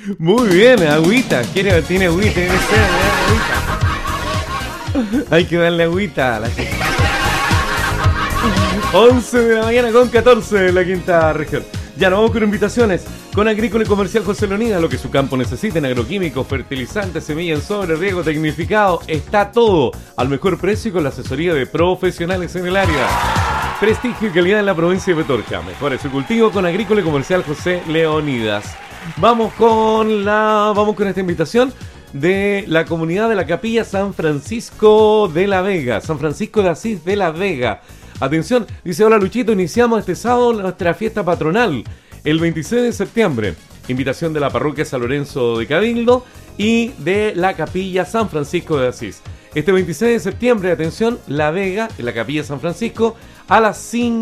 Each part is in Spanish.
Muy bien, agüita. Tiene agüita, tiene sed, agüita. Hay que darle agüita a la gente. 11 de la mañana con 14 en la quinta región. Ya nos vamos con invitaciones. Con Agrícola y Comercial José Leonidas, lo que su campo necesita en agroquímicos, fertilizantes, semilla en sobre, riego tecnificado, está todo al mejor precio y con la asesoría de profesionales en el área. Prestigio y calidad en la provincia de Petorca. Mejore su cultivo con Agrícola y Comercial José Leonidas. Vamos con esta invitación de la comunidad de la Capilla San Francisco de la Vega, San Francisco de Asís de la Vega. Atención, dice: hola Luchito, iniciamos este sábado nuestra fiesta patronal, el 26 de septiembre. Invitación de la parroquia San Lorenzo de Cabildo y de la Capilla San Francisco de Asís. Este 26 de septiembre, atención, La Vega, en la Capilla San Francisco, a las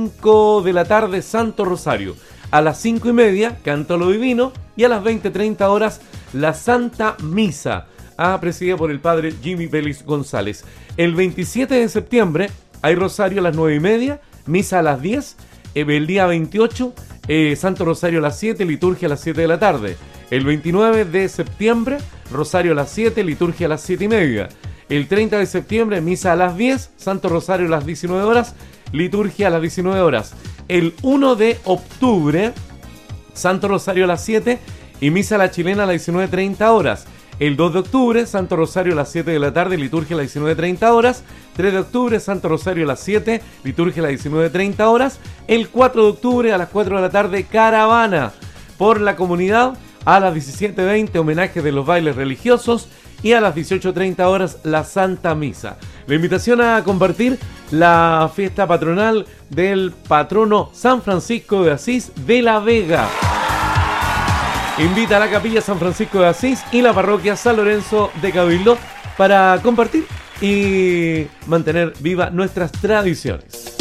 5 de la tarde, Santo Rosario. A las 5:30, Canto a lo Divino, y a las 20:30 horas, la Santa Misa, presidida por el padre Jimmy Vélez González. El 27 de septiembre, hay Rosario a las 9:30, Misa a las 10, el día 28, Santo Rosario a las 7, liturgia a las 7 de la tarde. El 29 de septiembre, Rosario a las 7, liturgia a las 7:30. El 30 de septiembre, Misa a las 10, Santo Rosario a las 19 horas, liturgia a las 19 horas. El 1 de octubre, Santo Rosario a las 7 y Misa a la chilena a las 19:30 horas. El 2 de octubre, Santo Rosario a las 7 de la tarde, liturgia a las 19:30 horas. 3 de octubre, Santo Rosario a las 7, liturgia a las 19:30 horas. El 4 de octubre, a las 4 de la tarde, caravana por la comunidad. A las 17:20, homenaje de los bailes religiosos. Y a las 18:30 horas, la Santa Misa. La invitación a compartir la fiesta patronal del patrono San Francisco de Asís de la Vega. Invita a la Capilla San Francisco de Asís y la parroquia San Lorenzo de Cabildo para compartir y mantener viva nuestras tradiciones.